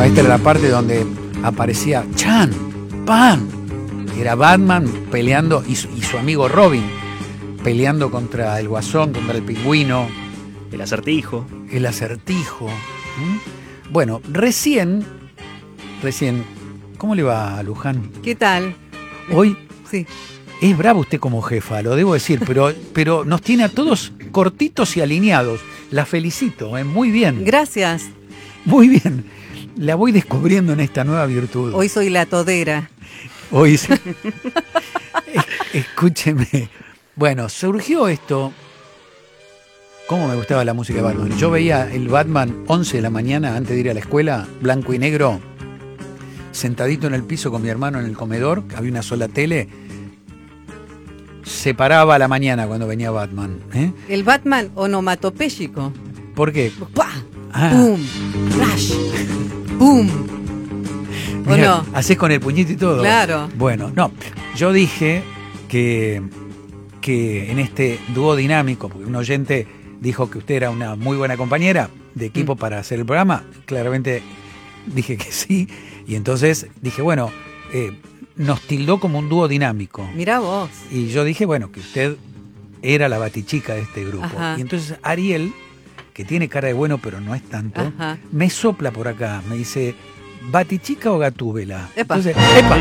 Bueno, esta era la parte donde aparecía Chan, Pan. Era Batman peleando y su amigo Robin peleando contra el Guasón, contra el Pingüino. El Acertijo. El Acertijo. Bueno, recién, ¿cómo le va a Luján? ¿Qué tal? Hoy Sí. es bravo usted como jefa, lo debo decir, pero nos tiene a todos cortitos y alineados. La felicito, muy bien. Gracias. Muy bien. La voy descubriendo en esta nueva virtud. Hoy soy la todera. Hoy sí. Escúcheme. Bueno, surgió esto. ¿Cómo me gustaba la música de Batman? Yo veía el Batman 11 de la mañana antes de ir a la escuela, blanco y negro, sentadito en el piso con mi hermano en el comedor, había una sola tele. Se paraba a la mañana cuando venía Batman. El Batman onomatopéyico. ¿Por qué? ¡Pah! Ah. ¡Pum! ¡Flash! ¡Pum! ¿O Mirá, no? ¿hacés con el puñito y todo? Claro. Bueno, no. Yo dije que en este dúo dinámico, porque un oyente dijo que usted era una muy buena compañera de equipo para hacer el programa, claramente dije que sí, y entonces dije, bueno, nos tildó como un dúo dinámico. Mirá vos. Y yo dije, bueno, que usted era la batichica de este grupo. Ajá. Y entonces Ariel, que tiene cara de bueno, pero no es tanto, Ajá. me sopla por acá, me dice, ¿Batichica o Gatúbela? Epa. Entonces,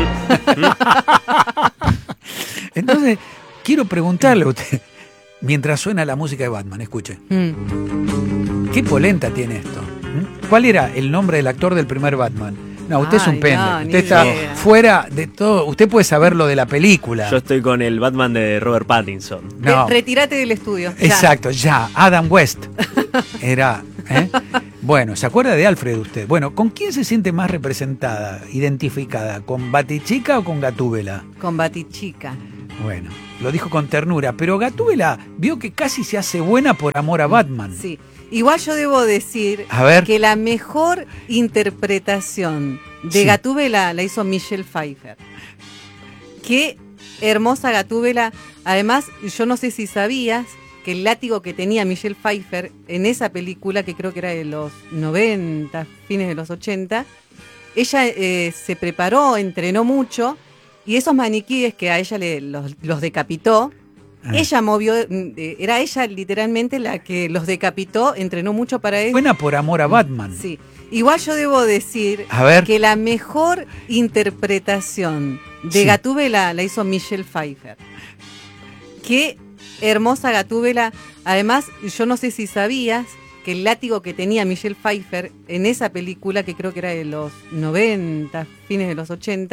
¡epa! Entonces, quiero preguntarle a usted, mientras suena la música de Batman, escuche, ¿qué polenta tiene esto? ¿Cuál era el nombre del actor del primer Batman? No, usted es un pendejo. no, ni Usted está idea. fuera de todo. Usted puede saber lo de la película. Yo estoy con el Batman de Robert Pattinson. No. Retírate del estudio. Ya. Exacto, ya. Adam West. Era. Bueno, ¿se acuerda de Alfred usted? Bueno, ¿con quién se siente más representada, identificada? ¿Con Batichica o con Gatúbela? Con Batichica. Bueno, lo dijo con ternura, pero Gatúbela vio que casi se hace buena por amor a Batman. Sí. Igual yo debo decir A ver. que la mejor interpretación de Sí. Gatúbela la hizo Michelle Pfeiffer. Qué hermosa Gatúbela. Además, yo no sé si sabías que el látigo que tenía Michelle Pfeiffer en esa película, que creo que era de los 90, fines de los 80, ella se preparó, entrenó mucho, y esos maniquíes que a ella los decapitó, ella movió, era ella literalmente la que los decapitó, entrenó mucho para eso. Buena por amor a Batman. Sí. Igual yo debo decir A ver. que la mejor interpretación de Sí. Gatúbela la hizo Michelle Pfeiffer. Qué hermosa Gatúbela. Además, yo no sé si sabías que el látigo que tenía Michelle Pfeiffer en esa película, que creo que era de los 90, fines de los 80,